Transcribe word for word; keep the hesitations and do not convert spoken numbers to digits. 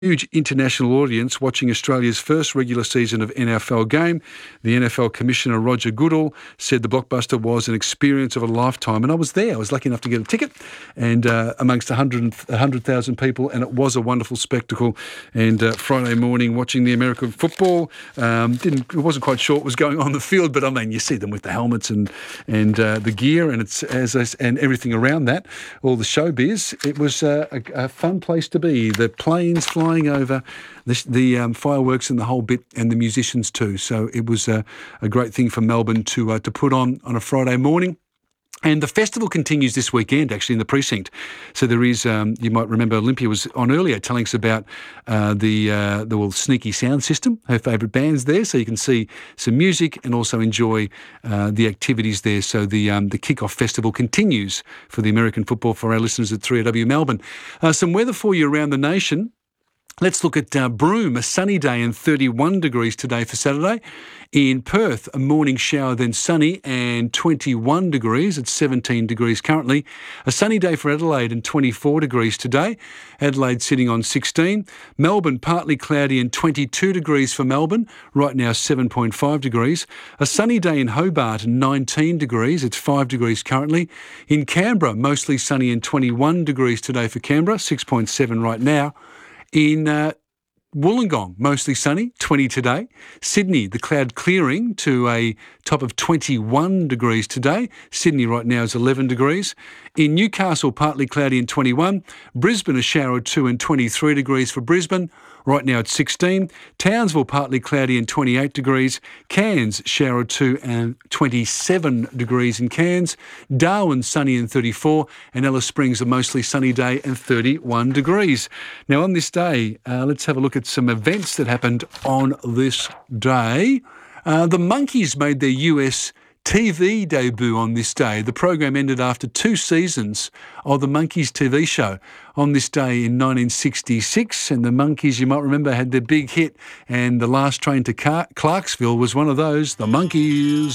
Huge international audience watching Australia's first regular season of N F L game. The N F L Commissioner Roger Goodall said the blockbuster was an experience of a lifetime, and I was there. I was lucky enough to get a ticket, and uh, amongst one hundred thousand people, and it was a wonderful spectacle. And uh, Friday morning, watching the American football, um, didn't wasn't quite sure what was going on in the field, but I mean, you see them with the helmets and and uh, the gear, and it's as I, and everything around that, all the showbiz. It was uh, a, a fun place to be. The planes flying over, the, the um, fireworks and the whole bit, and the musicians too. So it was uh, a great thing for Melbourne to uh, to put on on a Friday morning. And the festival continues this weekend, actually, in the precinct. So there is, um, you might remember Olympia was on earlier telling us about uh, the, uh, the well, Sneaky Sound System, her favourite band's there. So you can see some music and also enjoy uh, the activities there. So the um, the kick-off festival continues for the American football for our listeners at three R W Melbourne. Uh, some weather for you around the nation. Let's look at uh, Broome, a sunny day and thirty-one degrees today for Saturday. In Perth, a morning shower, then sunny and twenty-one degrees. It's seventeen degrees currently. A sunny day for Adelaide and twenty-four degrees today. Adelaide sitting on sixteen. Melbourne, partly cloudy and twenty-two degrees for Melbourne. Right now, seven point five degrees. A sunny day in Hobart, nineteen degrees. It's five degrees currently. In Canberra, mostly sunny and twenty-one degrees today for Canberra, six point seven right now. In uh, Wollongong, mostly sunny, twenty today. Sydney, the cloud clearing to a top of twenty-one degrees today. Sydney right now is eleven degrees. In Newcastle, partly cloudy and twenty-one. Brisbane, a shower or two and twenty-three degrees for Brisbane. Right now it's sixteen. Townsville, partly cloudy and twenty-eight degrees. Cairns, shower or two and twenty-seven degrees in Cairns. Darwin, sunny and thirty-four. And Alice Springs, a mostly sunny day and thirty-one degrees. Now on this day, uh, let's have a look at some events that happened on this day. Uh, the Monkees made their U S T V debut on this day. The program ended after two seasons of the Monkees T V show on this day in nineteen sixty-six. And the Monkees, you might remember, had their big hit, and The Last Train to Car- Clarksville was one of those. The Monkees.